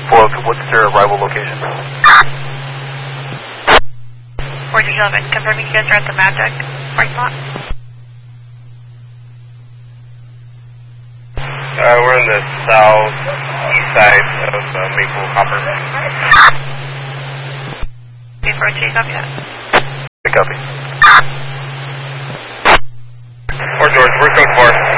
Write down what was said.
What's their arrival location? 411, confirming you guys are at the Magic parking lot. We're on the southeast side of Maple Copper. Before G, copy that. Copy. Or George, we're code 4.